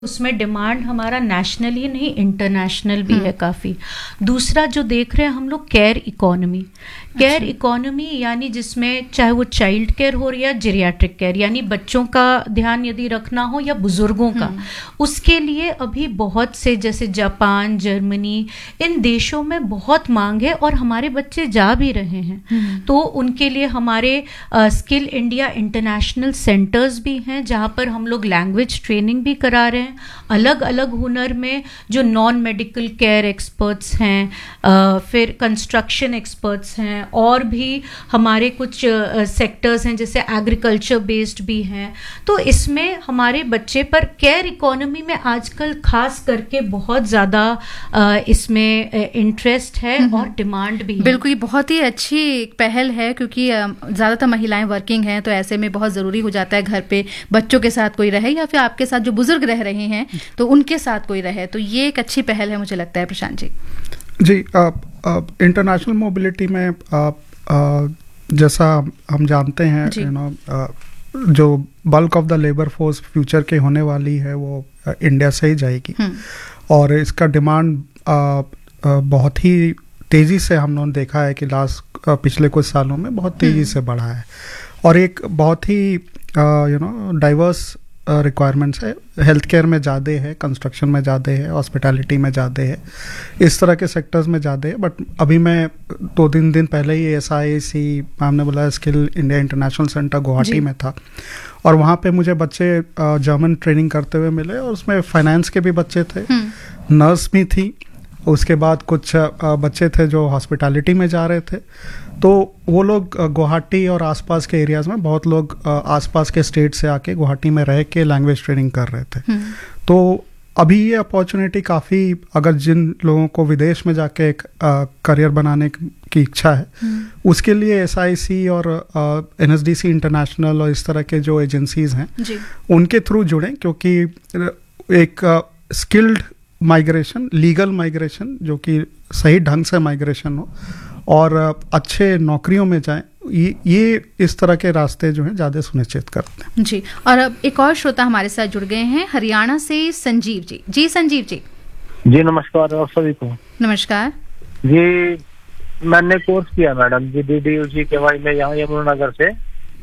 उसमें डिमांड हमारा नेशनल ही नहीं इंटरनेशनल भी है काफ़ी। दूसरा जो देख रहे हैं हम लोग केयर इकोनॉमी यानी जिसमें चाहे वो चाइल्ड केयर हो या जेरियाट्रिक केयर यानी बच्चों का ध्यान यदि रखना हो या बुजुर्गों का, उसके लिए अभी बहुत से जैसे जापान, जर्मनी, इन देशों में बहुत मांग है और हमारे बच्चे जा भी रहे हैं। तो उनके लिए हमारे स्किल इंडिया इंटरनेशनल सेंटर्स भी हैं जहाँ पर हम लोग लैंग्वेज ट्रेनिंग भी करा रहे हैं। अलग अलग हुनर में जो नॉन मेडिकल केयर एक्सपर्ट्स हैं, फिर कंस्ट्रक्शन एक्सपर्ट्स हैं, और भी हमारे कुछ सेक्टर्स हैं जैसे एग्रीकल्चर बेस्ड भी हैं। तो इसमें हमारे बच्चे पर केयर इकोनॉमी में आजकल खास करके बहुत ज़्यादा इसमें इंटरेस्ट है और डिमांड भी है। बिल्कुल, ये बहुत ही अच्छी पहल है क्योंकि ज़्यादातर महिलाएं वर्किंग हैं, तो ऐसे में बहुत ज़रूरी हो जाता है घर पे बच्चों के साथ कोई रहे या फिर आपके साथ जो बुजुर्ग रह रहे हैं तो उनके साथ कोई रहे। तो ये एक अच्छी पहल है मुझे लगता है। प्रशांत जी जी, इंटरनेशनल मोबिलिटी में जैसा हम जानते हैं जो bulk of the labour force future के होने वाली है वो इंडिया से ही जाएगी और इसका डिमांड बहुत ही तेज़ी से हम लोगों ने देखा है कि पिछले कुछ सालों में बहुत तेज़ी से बढ़ा है और एक बहुत ही डाइवर्स रिक्वायरमेंट्स है। हेल्थ केयर में ज़्यादा है, कंस्ट्रक्शन में ज़्यादा है, हॉस्पिटैलिटी में ज़्यादा है, इस तरह के सेक्टर्स में ज़्यादा है। बट अभी मैं 2-3 दिन पहले ही SIC मैम ने बोला skill India international centre Guwahati में था और वहाँ पे मुझे बच्चे जर्मन ट्रेनिंग करते हुए मिले और उसमें फाइनेंस के भी बच्चे थे, नर्स भी थी, उसके बाद कुछ बच्चे थे जो हॉस्पिटैलिटी में जा रहे थे। तो वो लोग गुवाहाटी और आसपास के एरियाज़ में बहुत लोग आसपास के स्टेट से आके गुवाहाटी में रह के लैंग्वेज ट्रेनिंग कर रहे थे। तो अभी ये अपॉर्चुनिटी काफ़ी, अगर जिन लोगों को विदेश में जाके एक करियर बनाने की इच्छा है उसके लिए SIC और NSDC इंटरनेशनल और इस तरह के जो एजेंसीज़ हैं उनके थ्रू जुड़ें, क्योंकि एक स्किल्ड माइग्रेशन, लीगल माइग्रेशन जो कि सही ढंग से माइग्रेशन हो और अच्छे नौकरियों में जाएं, ये इस तरह के रास्ते जो हैं ज़्यादा सुनिश्चित करते हैं। जी, और अब एक और श्रोता हमारे साथ जुड़ गए हैं हरियाणा से, संजीव जी। जी संजीव जी। जी नमस्कार आप सभी को। नमस्कार जी, मैंने कोर्स किया मैडम जी DDUGKY में यहाँ यमुनानगर से,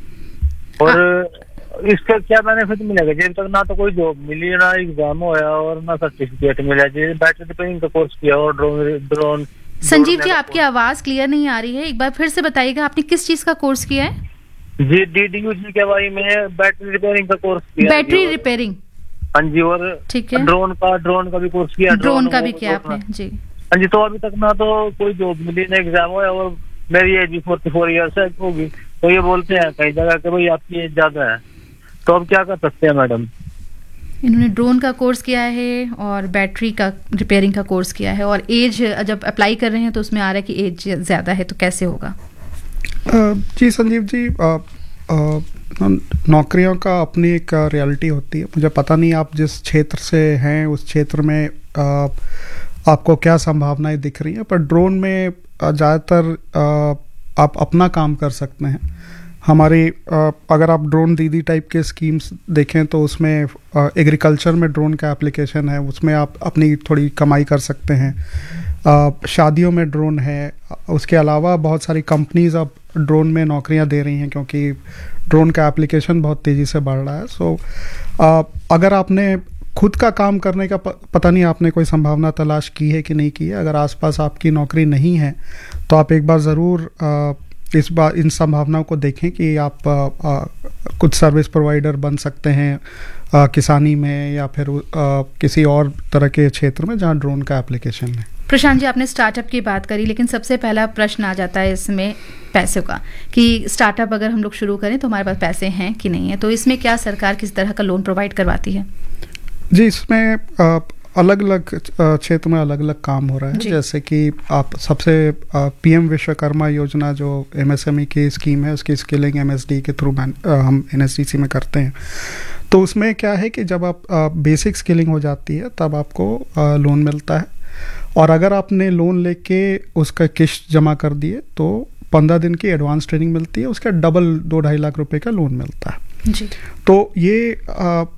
और इसका क्या बेनिफिट मिलेगा? जब तक ना तो कोई जॉब मिली, ना एग्जाम होया और ना सर्टिफिकेट मिला। जी बैटरी रिपेयरिंग का कोर्स किया और ड्रोन। संजीव जी, आपकी आवाज क्लियर नहीं आ रही है, एक बार फिर से बताइएगा आपने किस चीज का कोर्स किया है? जी DDUGKY में बैटरी रिपेयरिंग का कोर्स किया। Battery repairing? हाँ जी, और ठीक है, ड्रोन का भी कोर्स किया। ड्रोन का भी किया आपने? जी हाँ जी। तो अभी तक ना तो कोई जॉब मिली, ना एग्जाम हुआ, और मेरी एज भी 44 ईयर्स होगी। तो ये बोलते हैं कई जगह कि भाई आपकी एज ज्यादा है, तो अब क्या कर सकते हैं मैडम? इन्होंने ड्रोन का कोर्स किया है और बैटरी का रिपेयरिंग का कोर्स किया है, और एज जब अप्लाई कर रहे हैं तो उसमें आ रहा है कि एज ज़्यादा है, तो कैसे होगा? जी संजीव जी, नौकरियों का अपनी एक रियलिटी होती है। मुझे पता नहीं आप जिस क्षेत्र से हैं उस क्षेत्र में आपको क्या संभावनाएं दिख रही हैं, पर ड्रोन में ज़्यादातर आप अपना काम कर सकते हैं। हमारी अगर आप ड्रोन दीदी टाइप के स्कीम्स देखें तो उसमें एग्रीकल्चर में ड्रोन का एप्लीकेशन है, उसमें आप अपनी थोड़ी कमाई कर सकते हैं। शादियों में ड्रोन है, उसके अलावा बहुत सारी कंपनीज अब ड्रोन में नौकरियां दे रही हैं क्योंकि ड्रोन का एप्लीकेशन बहुत तेज़ी से बढ़ रहा है। सो अगर आपने खुद का काम करने का पता नहीं आपने कोई संभावना तलाश की है कि नहीं की है, अगर आसपास आपकी नौकरी नहीं है तो आप एक बार ज़रूर इस बार इन संभावनाओं को देखें कि आप कुछ सर्विस प्रोवाइडर बन सकते हैं किसानी में या फिर किसी और तरह के क्षेत्र में जहां ड्रोन का एप्लीकेशन है। प्रशांत जी, आपने स्टार्टअप की बात करी, लेकिन सबसे पहला प्रश्न आ जाता है इसमें पैसों का कि स्टार्टअप अगर हम लोग शुरू करें तो हमारे पास पैसे हैं कि नहीं है। तो इसमें क्या सरकार किस तरह का लोन प्रोवाइड करवाती है? जी, इसमें अलग अलग क्षेत्र में अलग अलग काम हो रहा है। जैसे कि आप सबसे PM विश्वकर्मा योजना जो MSME की स्कीम है, उसकी स्किलिंग MSD के थ्रू हम NSDC में करते हैं। तो उसमें क्या है कि जब आप बेसिक स्किलिंग हो जाती है तब आपको लोन मिलता है, और अगर आपने लोन लेके उसका किश्त जमा कर दिए तो 15 दिन की एडवांस ट्रेनिंग मिलती है, उसका डबल 2-2.5 लाख रुपए का लोन मिलता है। जी। तो ये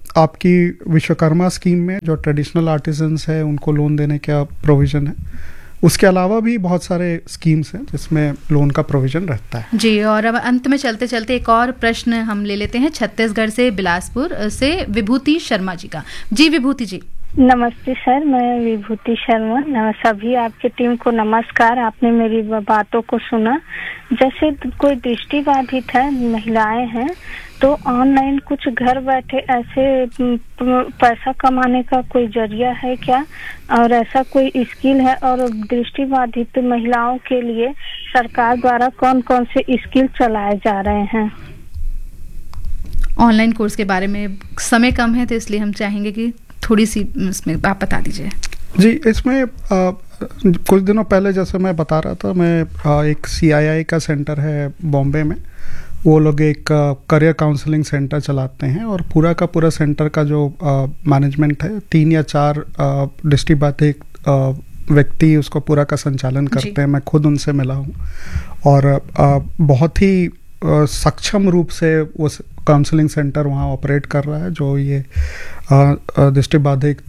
आपकी विश्वकर्मा स्कीम में जो ट्रेडिशनल आर्टिजन्स है उनको लोन देने का प्रोविज़न है। उसके अलावा भी बहुत सारे स्कीम्स हैं जिसमें लोन का प्रोविज़न रहता है। जी, और अब अंत में चलते चलते एक और प्रश्न हम ले लेते हैं छत्तीसगढ़ से, बिलासपुर से विभूति शर्मा जी का। जी विभूति जी। नमस्ते सर, मैं विभूति शर्मा। सभी आपकी टीम को नमस्कार। आपने मेरी बातों को सुना। जैसे कोई दृष्टिबाधित है, महिलाएं हैं, तो ऑनलाइन कुछ घर बैठे ऐसे पैसा कमाने का कोई जरिया है क्या, और ऐसा कोई स्किल है? और दृष्टिबाधित महिलाओं के लिए सरकार द्वारा कौन कौन से स्किल चलाए जा रहे हैं? ऑनलाइन कोर्स के बारे में समय कम है तो इसलिए हम चाहेंगे कि थोड़ी सी इसमें आप बता दीजिए। जी, इसमें कुछ दिनों पहले जैसे मैं बता रहा था, मैं एक CII का सेंटर है बॉम्बे में, वो लोग एक करियर काउंसलिंग सेंटर चलाते हैं और पूरा का पूरा सेंटर का जो मैनेजमेंट है 3 या 4 दृष्टिबाधित व्यक्ति उसको पूरा का संचालन करते हैं। मैं खुद उनसे मिला हूँ और बहुत ही सक्षम रूप से वो काउंसलिंग सेंटर वहाँ ऑपरेट कर रहा है। जो ये दृष्टिबाधित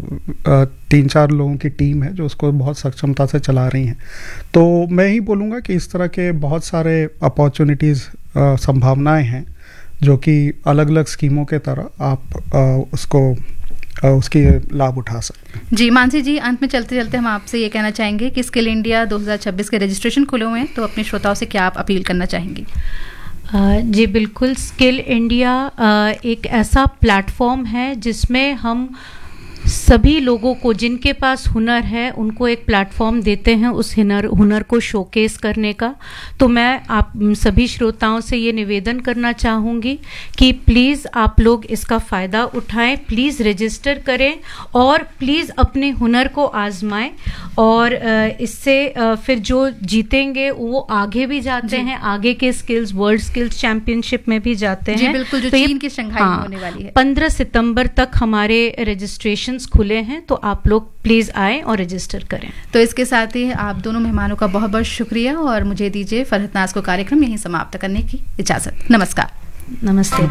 3-4 लोगों की टीम है जो उसको बहुत सक्षमता से चला रही हैं। तो मैं ही बोलूँगा कि इस तरह के बहुत सारे अपॉर्चुनिटीज़, संभावनाएं हैं जो कि अलग अलग स्कीमों के तरह आप उसकी लाभ उठा सकते हैं। जी मानसी जी, अंत में चलते चलते हम आपसे ये कहना चाहेंगे कि स्किल इंडिया 2026 के रजिस्ट्रेशन खुले हुए हैं, तो अपने श्रोताओं से क्या आप अपील करना चाहेंगी? जी बिल्कुल, स्किल इंडिया एक ऐसा प्लेटफॉर्म है जिसमें हम सभी लोगों को जिनके पास हुनर है उनको एक प्लेटफॉर्म देते हैं उस हुनर को शोकेस करने का। तो मैं आप सभी श्रोताओं से ये निवेदन करना चाहूँगी कि प्लीज़ आप लोग इसका फ़ायदा उठाएं, प्लीज़ रजिस्टर करें और प्लीज़ अपने हुनर को आजमाएं। और इससे फिर जो जीतेंगे वो आगे भी जाते हैं, आगे के स्किल्स वर्ल्ड स्किल्स चैंपियनशिप में भी जाते हैं। जी बिल्कुल, जो तो चीन की शंघाई में होने वाली है। 15 सितंबर तक हमारे रजिस्ट्रेशन खुले हैं, तो आप लोग प्लीज आएं और रजिस्टर करें। तो इसके साथ ही आप दोनों मेहमानों का बहुत बहुत शुक्रिया और मुझे दीजिए फरहत नाज को कार्यक्रम यहीं समाप्त करने की इजाजत। नमस्कार। नमस्ते।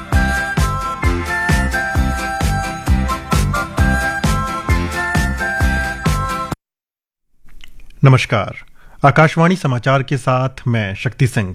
नमस्कार, आकाशवाणी समाचार के साथ मैं शक्ति सिंह।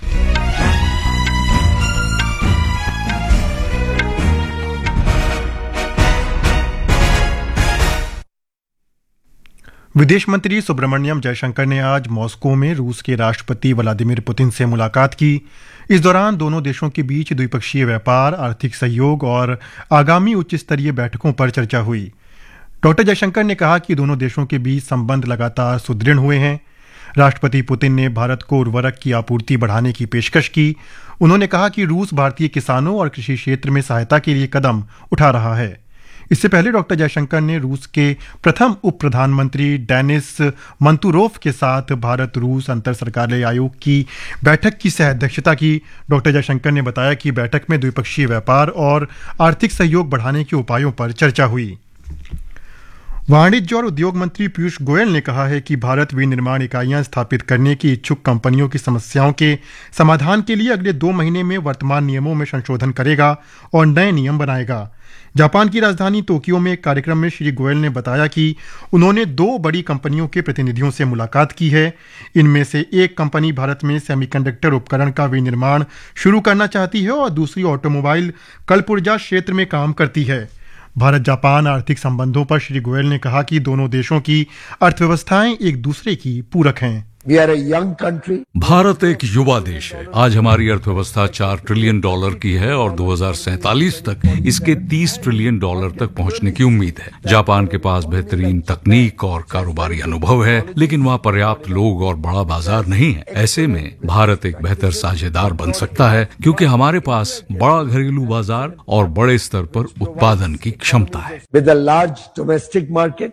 विदेश मंत्री सुब्रमण्यम जयशंकर ने आज मॉस्को में रूस के राष्ट्रपति व्लादिमीर पुतिन से मुलाकात की। इस दौरान दोनों देशों के बीच द्विपक्षीय व्यापार, आर्थिक सहयोग और आगामी उच्च स्तरीय बैठकों पर चर्चा हुई। डॉक्टर जयशंकर ने कहा कि दोनों देशों के बीच संबंध लगातार सुदृढ़ हुए हैं। राष्ट्रपति पुतिन ने भारत को उर्वरक की आपूर्ति बढ़ाने की पेशकश की। उन्होंने कहा कि रूस भारतीय किसानों और कृषि क्षेत्र में सहायता के लिए कदम उठा रहा है। इससे पहले डॉक्टर जयशंकर ने रूस के प्रथम उप प्रधानमंत्री डेनिस मंतुरोव के साथ भारत रूस अंतर सरकारीय आयोग की बैठक की सह अध्यक्षता की। डॉक्टर जयशंकर ने बताया कि बैठक में द्विपक्षीय व्यापार और आर्थिक सहयोग बढ़ाने के उपायों पर चर्चा हुई। वाणिज्य और उद्योग मंत्री पीयूष गोयल ने कहा है कि भारत विनिर्माण इकाइयां स्थापित करने की इच्छुक कंपनियों की समस्याओं के समाधान के लिए अगले 2 महीने में वर्तमान नियमों में संशोधन करेगा और नए नियम बनाएगा। जापान की राजधानी टोक्यो में एक कार्यक्रम में श्री गोयल ने बताया कि उन्होंने 2 बड़ी कंपनियों के प्रतिनिधियों से मुलाकात की है। इनमें से एक कंपनी भारत में सेमीकंडक्टर उपकरण का विनिर्माण शुरू करना चाहती है और दूसरी ऑटोमोबाइल कलपुर्जा क्षेत्र में काम करती है। भारत जापान आर्थिक संबंधों पर श्री गोयल ने कहा कि दोनों देशों की अर्थव्यवस्थाएं एक दूसरे की पूरक हैं। भारत एक युवा देश है। आज हमारी अर्थव्यवस्था $4 ट्रिलियन की है और 2047 तक इसके $30 ट्रिलियन तक पहुंचने की उम्मीद है। जापान के पास बेहतरीन तकनीक और कारोबारी अनुभव है, लेकिन वहां पर्याप्त लोग और बड़ा बाजार नहीं है। ऐसे में भारत एक बेहतर साझेदार बन सकता है क्योंकि हमारे पास बड़ा घरेलू बाजार और बड़े स्तर पर उत्पादन की क्षमता है। With a large domestic market.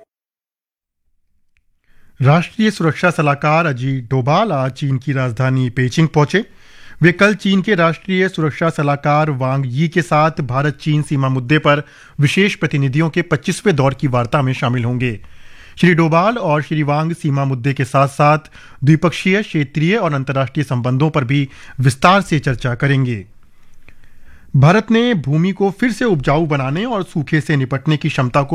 राष्ट्रीय सुरक्षा सलाहकार अजीत डोभाल आज चीन की राजधानी पेइचिंग पहुंचे। वे कल चीन के राष्ट्रीय सुरक्षा सलाहकार वांग यी के साथ भारत चीन सीमा मुद्दे पर विशेष प्रतिनिधियों के 25वें दौर की वार्ता में शामिल होंगे। श्री डोभाल और श्री वांग सीमा मुद्दे के साथ साथ द्विपक्षीय, क्षेत्रीय और अंतर्राष्ट्रीय संबंधों पर भी विस्तार से चर्चा करेंगे। भारत ने भूमि को फिर से उपजाऊ बनाने और सूखे से निपटने की क्षमता को